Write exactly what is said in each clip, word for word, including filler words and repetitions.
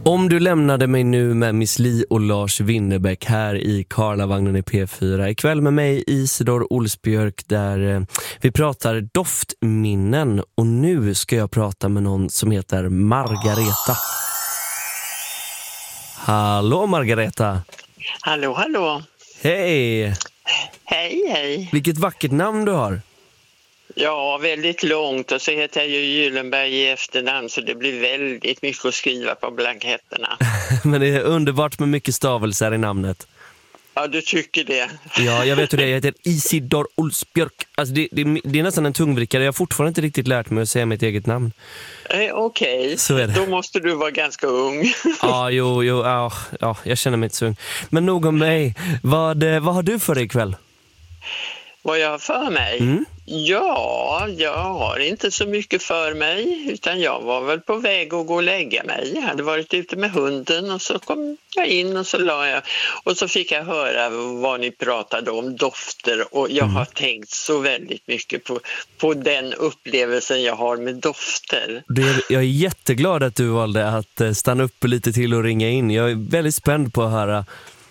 Om du lämnade mig nu med Miss Li och Lars Winnerbäck här i Karlavagnen i P fyra. Ikväll med mig Isidor Olsbjörk där eh, vi pratar doftminnen. Och nu ska jag prata med någon som heter Margareta. Hallå Margareta. Hallå, hallå. Hej. Hej, hej. Vilket vackert namn du har. Ja, väldigt långt och så heter jag ju Gyllenberg i efternamn så det blir väldigt mycket att skriva på blanketterna. Men det är underbart med mycket stavelser i namnet. Ja, du tycker det. Ja, jag vet hur det är. Jag heter Isidor Olsbjörk. Alltså det, det, det är nästan en tungvrickare. Jag har fortfarande inte riktigt lärt mig att säga mitt eget namn. Eh, Okej, okay. Då måste du vara ganska ung. Ja, jo, jo ja, ja, jag känner mig inte så ung. Men nog om mig. Vad, vad har du för dig ikväll? Vad jag har för mig? Mm. Ja, jag har inte så mycket för mig utan jag var väl på väg att gå och lägga mig. Jag hade varit ute med hunden och så kom jag in och så la jag och så fick jag höra vad ni pratade om, dofter, och jag mm. har tänkt så väldigt mycket på, på den upplevelsen jag har med dofter. Det, jag är jätteglad att du valde att stanna upp lite till och ringa in. Jag är väldigt spänd på att höra.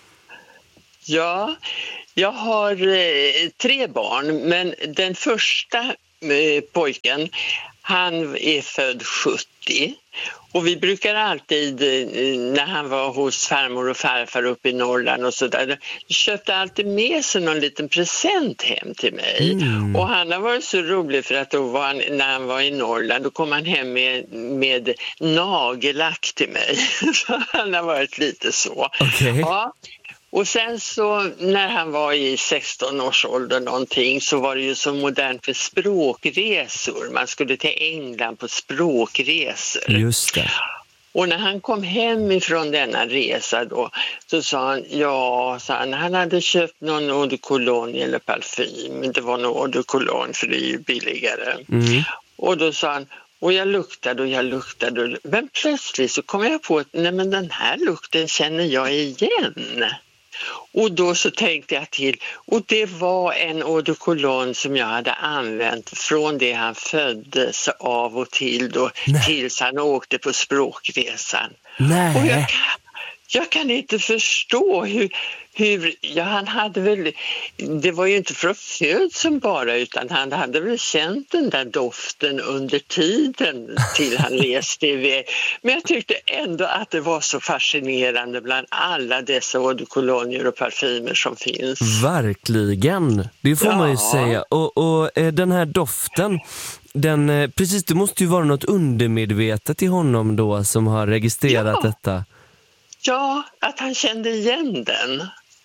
Ja, jag har eh, tre barn, men den första eh, pojken, han är född sjuttio. Och vi brukar alltid, eh, när han var hos farmor och farfar uppe i Norrland och sådär, köpte alltid med sig någon liten present hem till mig. Mm. Och han har varit så rolig för att då var han, när han var i Norrland, då kom han hem med, med nagellack till mig. Så han har varit lite så. Okay. Ja. Och sen så när han var i sexton års ålder någonting så var det ju så modernt för språkresor. Man skulle till England på språkresor. Just det. Och när han kom hem ifrån denna resa då så sa han, ja, sa han, han hade köpt någon eau de cologne eller parfym. Det var någon eau de cologne för det är ju billigare. Mm. Och då sa han, och jag luktade och jag luktade. Men plötsligt så kom jag på att nej, men den här lukten känner jag igen. Och då så tänkte jag till, och det var en eau de cologne som jag hade använt från det han föddes av och till då, tills han åkte på språkresan. Nej. Och jag, jag kan inte förstå hur, hur ja, han hade väl, det var ju inte från födseln bara utan han hade väl känt den där doften under tiden till han reste iväg. Men jag tyckte ändå att det var så fascinerande bland alla dessa eau de cologne och parfymer som finns. Verkligen, det får ja. man ju säga. Och, och eh, den här doften, den, eh, precis, det måste ju vara något undermedvetet i honom då som har registrerat ja. detta. Ja, att han kände igen den.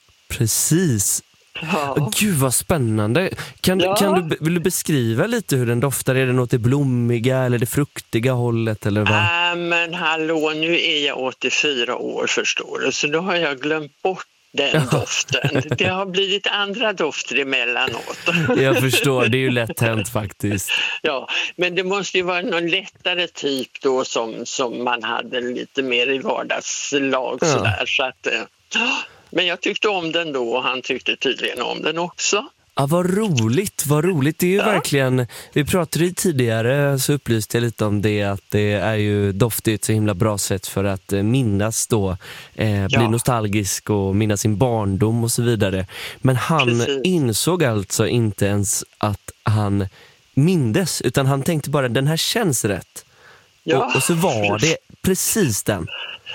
Precis. Ja. Gud vad spännande. Kan, ja. kan du, vill du beskriva lite hur den doftar? Är det något det blommiga eller det fruktiga hållet? Eller vad? Äh, men hallå, nu är jag åttiofyra år förstår du. Så då har jag glömt bort den ja. doften. Det har blivit andra dofter emellanåt. Jag förstår, det är ju lätt hänt faktiskt. Ja, men det måste ju vara någon lättare typ då som, som man hade lite mer i vardagslag ja. sådär. Så att, men jag tyckte om den då och han tyckte tydligen om den också. Ja, vad roligt, vad roligt. Det är ju ja. verkligen, vi pratade ju tidigare så upplyste jag lite om det att det är ju doftigt så himla bra sätt för att minnas då, eh, ja. bli nostalgisk och minnas sin barndom och så vidare. Men han Precis. insåg alltså inte ens att han mindes utan han tänkte bara den här känns rätt. Ja. Och, och så var det precis den.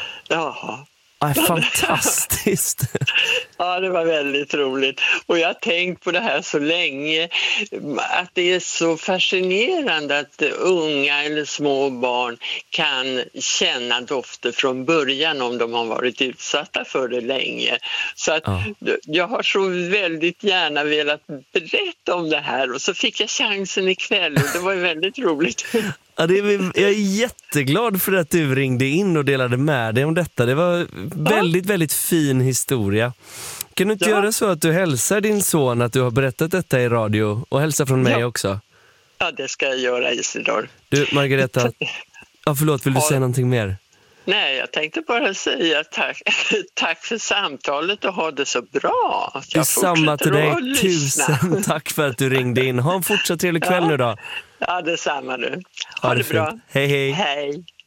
Ja. Ja, fantastiskt. Ja, det var väldigt roligt. Och jag har tänkt på det här så länge, att det är så fascinerande att unga eller små barn kan känna dofter från början om de har varit utsatta för det länge. Så att ja. jag har så väldigt gärna velat berätta om det här och så fick jag chansen ikväll och det var väldigt roligt. Ja, det är, jag är jätteglad för att du ringde in och delade med dig om detta. Det var väldigt, väldigt fin historia. Kan du inte ja. göra så att du hälsar din son att du har berättat detta i radio och hälsar från mig ja. också? Ja, det ska jag göra, Isidor. Du, Margareta, ja, förlåt, vill du säga någonting mer? Nej, jag tänkte bara säga tack, tack för samtalet och ha det så bra. Jag Detsamma till dig, tusen tack för att du ringde in. Ha en fortsatt trevlig kväll ja. nu då. Ja, detsamma nu. Ha, ha det, det bra. Hej, hej. Hej.